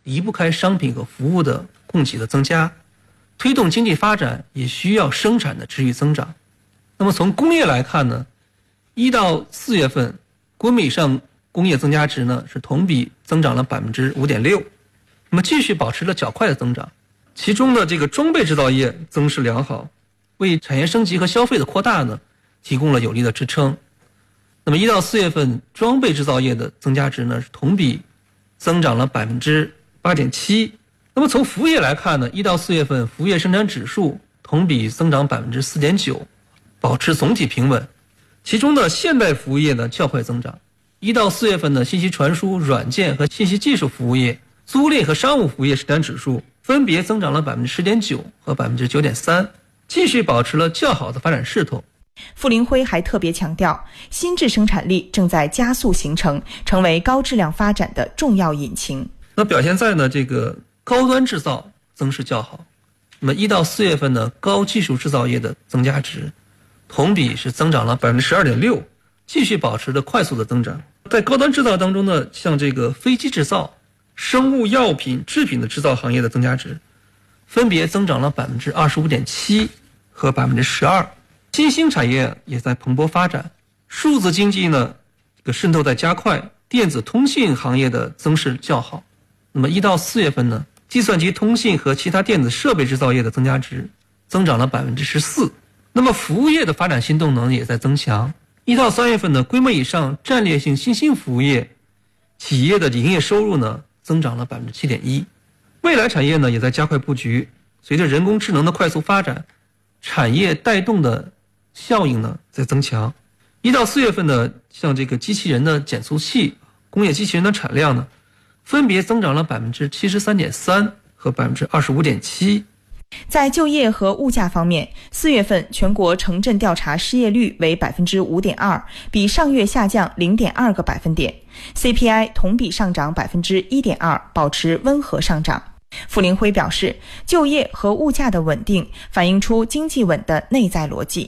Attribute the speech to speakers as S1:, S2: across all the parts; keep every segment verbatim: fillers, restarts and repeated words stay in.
S1: 离不开商品和服务的供给的增加，推动经济发展也需要生产的持续增长。那么从工业来看呢，一到四月份规模以上工业增加值呢是同比增长了 百分之五点六， 那么继续保持了较快的增长。其中的这个装备制造业增势良好，为产业升级和消费的扩大呢提供了有力的支撑。那么一到四月份装备制造业的增加值呢是同比增长了 百分之八点七。 那么从服务业来看呢，一到四月份服务业生产指数同比增长 百分之四点九， 保持总体平稳。其中的现代服务业呢较快增长，一到四月份的信息传输、软件和信息技术服务业、租赁和商务服务业生产指数分别增长了 百分之十点九 和 百分之九点三， 继续保持了较好的发展势头。
S2: 傅林辉还特别强调，新质生产力正在加速形成，成为高质量发展的重要引擎。
S1: 那表现在呢这个高端制造增势较好。那么一到四月份呢，高技术制造业的增加值同比是增长了 百分之十二点六， 继续保持着快速的增长。在高端制造当中呢，像这个飞机制造、生物药品制品的制造行业的增加值分别增长了 百分之二十五点七 和 百分之十二。 新兴产业也在蓬勃发展，数字经济呢这个渗透在加快，电子通信行业的增势较好。那么一到四月份呢，计算机通信和其他电子设备制造业的增加值增长了 百分之十四。 那么服务业的发展新动能也在增强。一到三月份呢，规模以上战略性新兴服务业企业的营业收入呢增长了 百分之七点一。 未来产业呢也在加快布局，随着人工智能的快速发展，产业带动的效应呢在增强。一到四月份呢，像这个机器人的减速器、工业机器人的产量呢分别增长了 百分之七十三点三 和 百分之二十五点七。
S2: 在就业和物价方面，四月份全国城镇调查失业率为 百分之五点二， 比上月下降 零点二 个百分点。 C P I 同比上涨 百分之一点二， 保持温和上涨。傅林辉表示，就业和物价的稳定反映出经济稳的内在逻辑。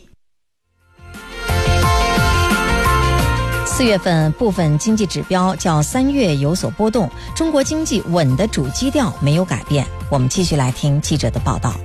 S3: 四月份部分经济指标较三月有所波动，中国经济稳的主基调没有改变。我们继续来听记者的报道。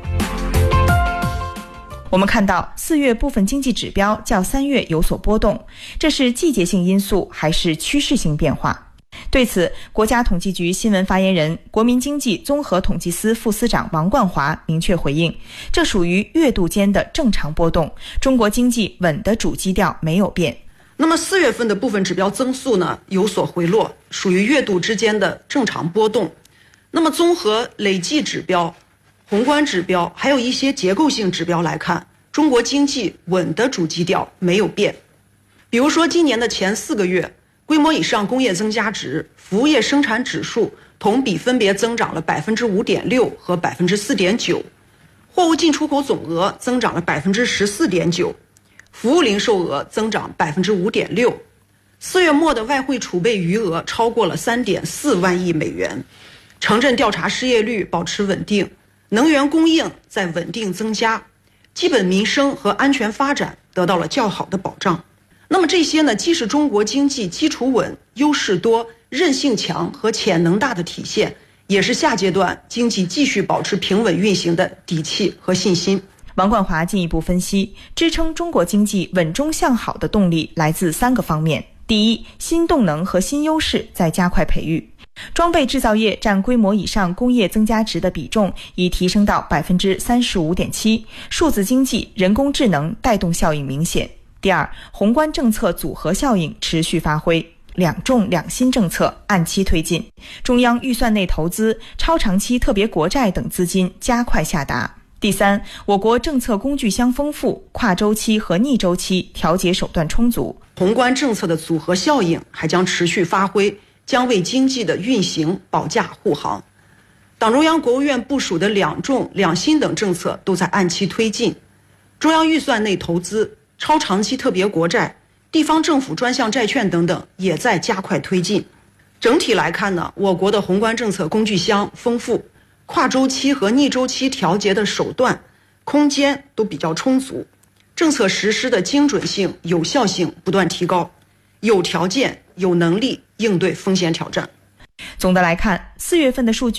S2: 我们看到四月部分经济指标较三月有所波动，这是季节性因素还是趋势性变化？对此，国家统计局新闻发言人、国民经济综合统计司副司长王冠华明确回应，这属于月度间的正常波动，中国经济稳的主基调没有变。
S4: 那么四月份的部分指标增速呢有所回落，属于月度之间的正常波动。那么综合累计指标、宏观指标还有一些结构性指标来看，中国经济稳的主基调没有变。比如说今年的前四个月，规模以上工业增加值、服务业生产指数同比分别增长了 百分之五点六 和 百分之四点九， 货物进出口总额增长了 百分之十四点九，服务零售额增长 百分之五点六， 四月末的外汇储备余额超过了 三点四万亿美元，城镇调查失业率保持稳定，能源供应在稳定增加，基本民生和安全发展得到了较好的保障。那么这些呢，既是中国经济基础稳、优势多、韧性强和潜能大的体现，也是下阶段经济继续保持平稳运行的底气和信心。
S2: 王冠华进一步分析，支撑中国经济稳中向好的动力来自三个方面。第一，新动能和新优势在加快培育，装备制造业占规模以上工业增加值的比重已提升到 百分之三十五点七， 数字经济、人工智能带动效应明显。第二，宏观政策组合效应持续发挥，两重两新政策按期推进，中央预算内投资、超长期特别国债等资金加快下达。第三，我国政策工具箱丰富，跨周期和逆周期调节手段充足，
S4: 宏观政策的组合效应还将持续发挥，将为经济的运行保驾护航。党中央、国务院部署的两重两新等政策都在按期推进，中央预算内投资、超长期特别国债、地方政府专项债券等等也在加快推进。整体来看呢，我国的宏观政策工具箱丰富，跨周期和逆周期调节的手段、空间都比较充足，政策实施的精准性、有效性不断提高，有条件、有能力应对风险挑战。
S2: 总的来看，四月份的数据